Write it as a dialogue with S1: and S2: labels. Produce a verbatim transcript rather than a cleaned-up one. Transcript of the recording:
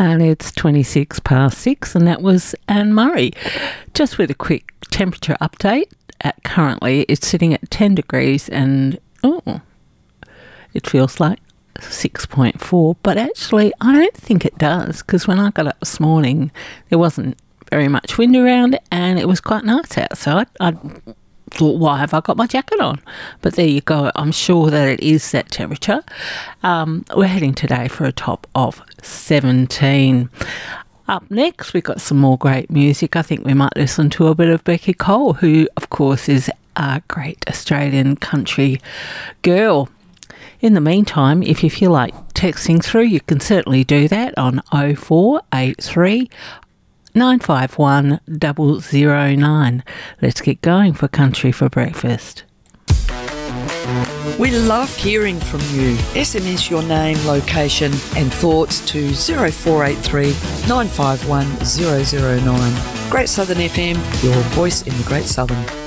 S1: and it's twenty-six past six, and that was Anne Murray. Just with a quick temperature update, at currently it's sitting at ten degrees, and oh, it feels like six point four, but actually I don't think it does, because when I got up this morning there wasn't very much wind around and it was quite nice outside. I thought, why have I got my jacket on? But there you go. I'm sure that it is that temperature. Um, we're heading today for a top of seventeen. Up next, we've got some more great music. I think we might listen to a bit of Becky Cole, who, of course, is a great Australian country girl. In the meantime, if you feel like texting through, you can certainly do that on oh four eight three nine five one zero zero nine. Let's get going for Country for Breakfast.
S2: We love hearing from you. S M S your name, location and thoughts to oh four eight three nine five one zero zero nine. Great Southern F M, your voice in the Great Southern.